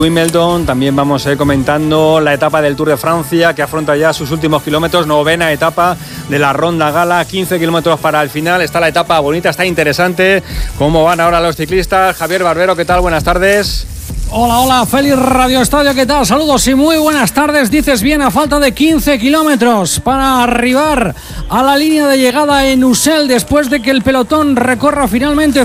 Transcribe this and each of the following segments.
Wimbledon. También vamos a ir comentando la etapa del Tour de Francia, que afronta ya sus últimos kilómetros, 9ª etapa de la Ronda Gala, 15 kilómetros para el final. Está la etapa bonita, está interesante. ¿Cómo van ahora los ciclistas? Javier Barbero, ¿qué tal? Buenas tardes. Hola, Félix Radio Estadio, ¿qué tal? Saludos y muy buenas tardes. Dices bien, a falta de 15 kilómetros para arribar a la línea de llegada en Ussel, después de que el pelotón recorra finalmente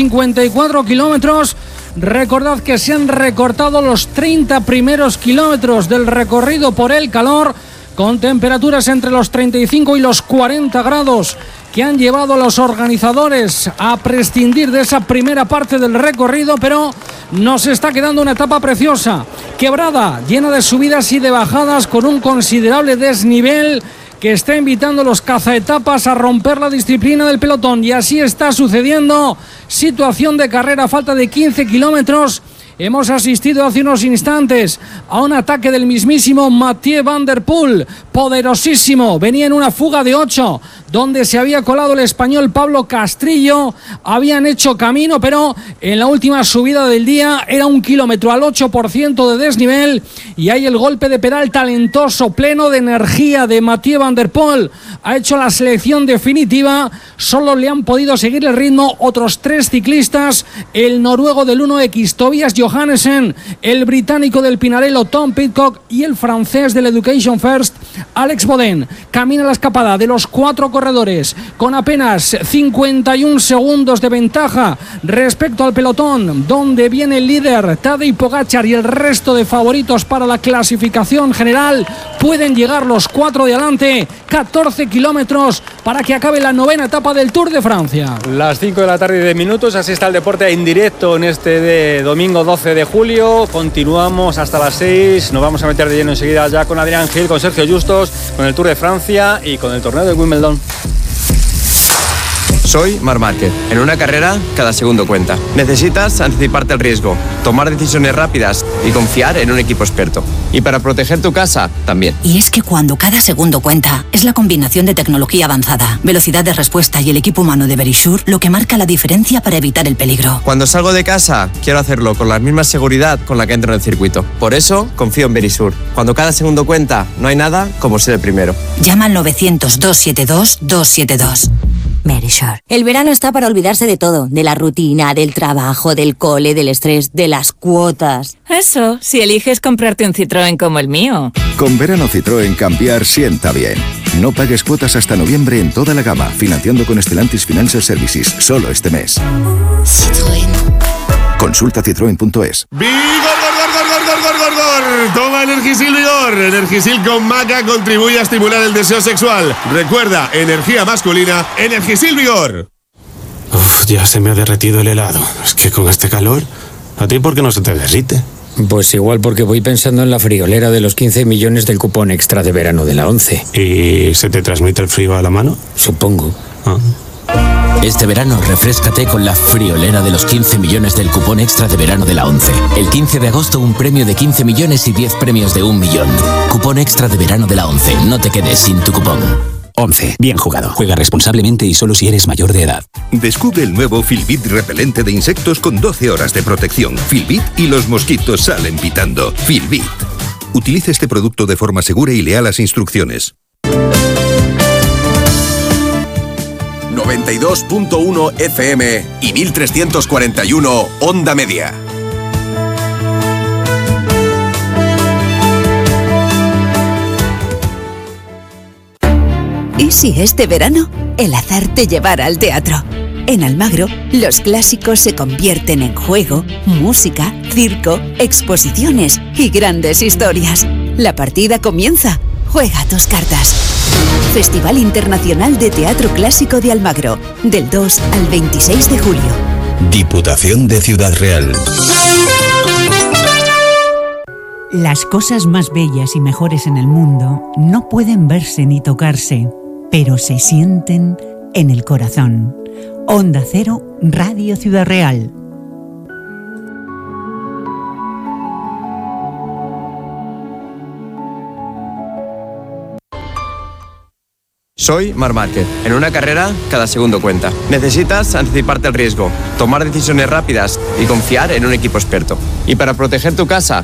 154 kilómetros. Recordad que se han recortado los 30 primeros kilómetros del recorrido por el calor, con temperaturas entre los 35 y los 40 grados, que han llevado a los organizadores a prescindir de esa primera parte del recorrido, pero nos está quedando una etapa preciosa, quebrada, llena de subidas y de bajadas, con un considerable desnivel que está invitando a los cazaetapas a romper la disciplina del pelotón. Y así está sucediendo. Situación de carrera a falta de 15 kilómetros. Hemos asistido hace unos instantes a un ataque del mismísimo Mathieu Van Der Poel, poderosísimo. Venía en una fuga de 8, donde se había colado el español Pablo Castrillo. Habían hecho camino, pero en la última subida del día era 1 kilómetro al 8% de desnivel. Y ahí el golpe de pedal talentoso, pleno de energía, de Mathieu Van Der Poel. Ha hecho la selección definitiva. Solo le han podido seguir el ritmo otros 3 ciclistas: el noruego del 1X, Tobias Johannesen, el británico del Pinarello, Tom Pidcock, y el francés del Education First, Alex Bodin. Camina la escapada de los 4 corredores con apenas 51 segundos de ventaja respecto al pelotón, donde viene el líder Tadej Pogačar, y el resto de favoritos para la clasificación general. Pueden llegar los 4 de adelante. 14 kilómetros para que acabe la 9ª etapa del Tour de Francia. Las 5 de la tarde y 10 minutos, así está el deporte en directo en este de domingo 12 de julio. Continuamos hasta las 6. Nos vamos a meter de lleno enseguida ya con Adrián Gil, con Sergio Justos, con el Tour de Francia y con el torneo de Wimbledon. Soy Marc Márquez. En una carrera, cada segundo cuenta. Necesitas anticiparte al riesgo, tomar decisiones rápidas y confiar en un equipo experto. Y para proteger tu casa, también. Y es que cuando cada segundo cuenta, es la combinación de tecnología avanzada, velocidad de respuesta y el equipo humano de Verisure lo que marca la diferencia para evitar el peligro. Cuando salgo de casa, quiero hacerlo con la misma seguridad con la que entro en el circuito. Por eso, confío en Verisure. Cuando cada segundo cuenta, no hay nada como ser el primero. Llama al 900-272-272. Verisure. El verano está para olvidarse de todo, de la rutina, del trabajo, del cole, del estrés, de las cuotas. Eso, si eliges comprarte un Citroën como el mío. Con verano Citroën cambiar sienta bien. No pagues cuotas hasta noviembre en toda la gama, financiando con Stellantis Financial Services, solo este mes. Citroën. Consulta citroen.es. Toma Energisil Vigor. Energisil con maca contribuye a estimular el deseo sexual. Recuerda, energía masculina, Energisil Vigor. Ya se me ha derretido el helado. Es que con este calor, ¿a ti por qué no se te derrite? Pues igual porque voy pensando en la friolera de los 15 millones del cupón extra de verano de la 11. ¿Y se te transmite el frío a la mano? Supongo. Este verano refréscate con la friolera de los 15 millones del cupón extra de verano de la 11. El 15 de agosto un premio de 15 millones y 10 premios de 1 millón. Cupón extra de verano de la 11. No te quedes sin tu cupón. 11. Bien jugado. Juega responsablemente y solo si eres mayor de edad. Descubre el nuevo Filbit repelente de insectos con 12 horas de protección. Filbit y los mosquitos salen pitando. Filbit. Utiliza este producto de forma segura y lea las instrucciones. 92.1 FM y 1341 Onda Media. ¿Y si este verano el azar te llevara al teatro? En Almagro, los clásicos se convierten en juego, música, circo, exposiciones y grandes historias. La partida comienza. Juega tus cartas. Festival Internacional de Teatro Clásico de Almagro, del 2 al 26 de julio. Diputación de Ciudad Real. Las cosas más bellas y mejores en el mundo no pueden verse ni tocarse, pero se sienten en el corazón. Onda Cero, Radio Ciudad Real. Soy Marc Márquez. En una carrera, cada segundo cuenta. Necesitas anticiparte al riesgo, tomar decisiones rápidas y confiar en un equipo experto. Y para proteger tu casa,